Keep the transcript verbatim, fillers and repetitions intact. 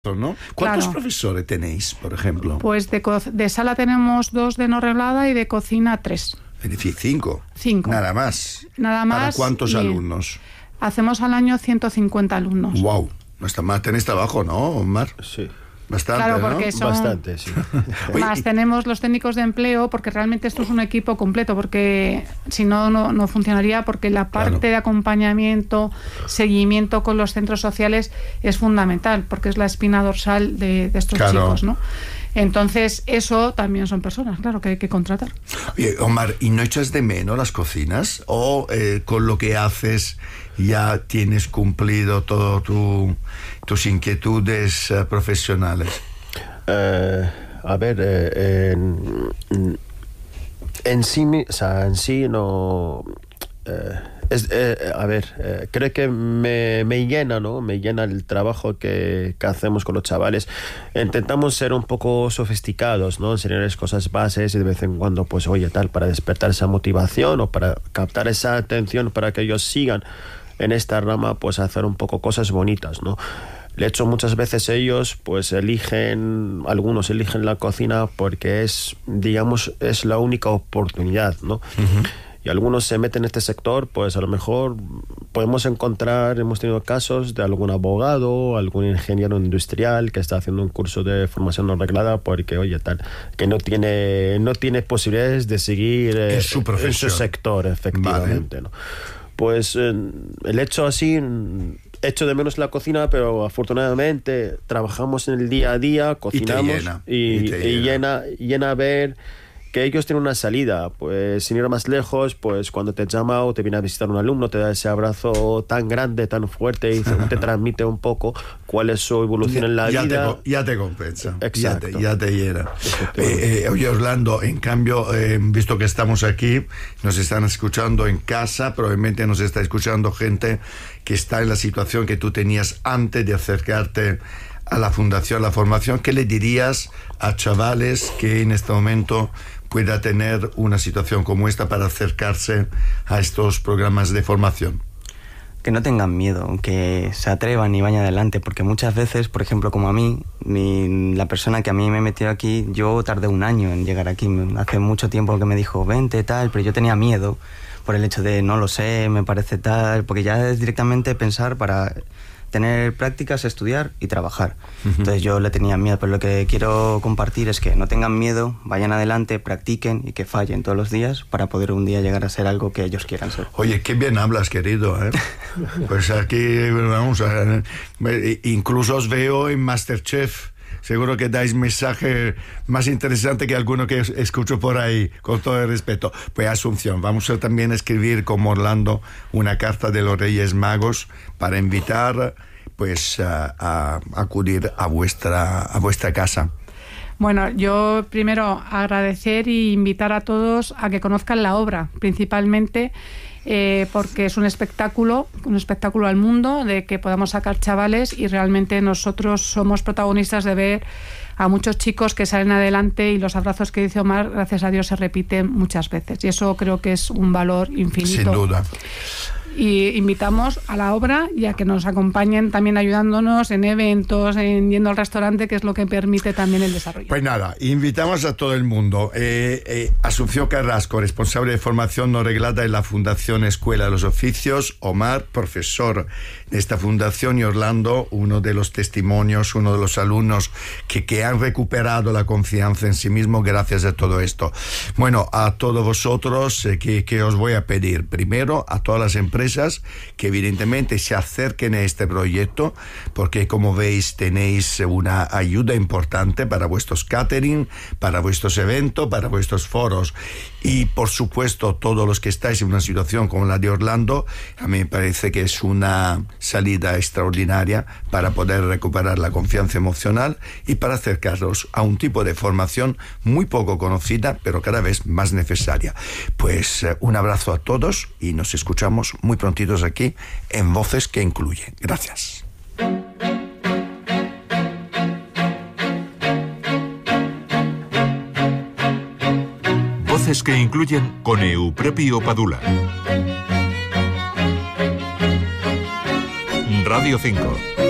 ¿no? ¿Cuántos Claro. profesores tenéis, por ejemplo? Pues de, co- de sala tenemos dos de no reglada y de cocina tres. Es decir, cinco. Cinco. Nada más. Nada más. ¿Para cuántos y alumnos? Hacemos al año ciento cincuenta alumnos. Wow. No está mal. Tenéis trabajo, ¿no, Omar? Sí, Bastante, Claro, ¿no? porque son- bastante, sí. Oye, Más y- tenemos los técnicos de empleo, porque realmente esto es un equipo completo, porque si no, no, no funcionaría, porque la parte Claro. de acompañamiento, seguimiento con los centros sociales es fundamental, porque es la espina dorsal de, de estos Claro. chicos, ¿no? Entonces, eso también son personas, claro, que hay que contratar. Oye, Omar, ¿y no echas de menos las cocinas? ¿O eh, con lo que haces ya tienes cumplido todo tu, tus inquietudes eh, profesionales? Eh, a ver, eh, en, en sí, mi- o sea, en sí no... eh, es, eh, a ver, eh, creo que me, me llena, ¿no? Me llena el trabajo que, que hacemos con los chavales. Intentamos ser un poco sofisticados, ¿no? Enseñarles cosas bases y de vez en cuando, pues, oye, tal, para despertar esa motivación o para captar esa atención para que ellos sigan en esta rama, pues hacer un poco cosas bonitas, ¿no? De hecho, muchas veces ellos, pues eligen, algunos eligen la cocina porque es, digamos, es la única oportunidad, ¿no? Uh-huh. Y algunos se meten en este sector, pues a lo mejor podemos encontrar, hemos tenido casos de algún abogado, algún ingeniero industrial que está haciendo un curso de formación no reglada porque, oye, tal, que no tiene, no tiene posibilidades de seguir eh, en su profesión, en su sector, efectivamente, vale. ¿no? Pues eh, el hecho así, echo de menos la cocina, pero afortunadamente trabajamos en el día a día, cocinamos y, te llena, y, y, te y llena. llena, llena ver que ellos tienen una salida, pues sin ir más lejos, pues cuando te llama o te viene a visitar un alumno, te da ese abrazo tan grande, tan fuerte y te transmite un poco cuál es su evolución ya, en la ya vida. Te, ya te compensa. Exacto. Ya te, ya te llena. Eh, eh, oye, Orlando, en cambio, eh, visto que estamos aquí, nos están escuchando en casa, probablemente nos está escuchando gente que está en la situación que tú tenías antes de acercarte a la fundación, a la formación. ¿Qué le dirías a chavales que en este momento pueda tener una situación como esta para acercarse a estos programas de formación? Que no tengan miedo, que se atrevan y vayan adelante, porque muchas veces, por ejemplo, como a mí, mi, la persona que a mí me metió aquí, yo tardé un año en llegar aquí. Hace mucho tiempo que me dijo, vente, tal, pero yo tenía miedo por el hecho de no lo sé, me parece tal, porque ya es directamente pensar para tener prácticas, estudiar y trabajar. Uh-huh. Entonces yo le tenía miedo, pero lo que quiero compartir es que no tengan miedo, vayan adelante, practiquen y que fallen todos los días para poder un día llegar a ser algo que ellos quieran ser. Oye, qué bien hablas, querido, ¿eh? Pues aquí, vamos, a, incluso os veo en MasterChef. Seguro que dais mensaje más interesante que alguno que escucho por ahí, con todo el respeto. Pues Asunción, vamos a también escribir como Orlando una carta de los Reyes Magos para invitar pues a, a acudir a vuestra, a vuestra casa. Bueno, yo primero agradecer e invitar a todos a que conozcan la obra, principalmente eh, porque es un espectáculo, un espectáculo al mundo, de que podamos sacar chavales y realmente nosotros somos protagonistas de ver a muchos chicos que salen adelante y los abrazos que dice Omar, gracias a Dios, se repiten muchas veces y eso creo que es un valor infinito. Sin duda. Y invitamos a la obra y a que nos acompañen también ayudándonos en eventos, en yendo al restaurante, que es lo que permite también el desarrollo. Pues nada, invitamos a todo el mundo. Eh, eh, Asunción Carrasco, responsable de formación no reglada en la Fundación Escuela de los Oficios, Omar, profesor de esta fundación, y Orlando, uno de los testimonios, uno de los alumnos que, que han recuperado la confianza en sí mismo gracias a todo esto. Bueno, a todos vosotros, eh, que, que os voy a pedir, primero, a todas las empresas que evidentemente se acerquen a este proyecto, porque como veis tenéis una ayuda importante para vuestros catering, para vuestros eventos, para vuestros foros, y por supuesto todos los que estáis en una situación como la de Orlando, a mí me parece que es una salida extraordinaria para poder recuperar la confianza emocional y para acercaros a un tipo de formación muy poco conocida pero cada vez más necesaria. Pues eh, un abrazo a todos y nos escuchamos muy prontitos aquí en Voces que Incluyen. Gracias. Voces que Incluyen con Eupropio Padula. Radio cinco.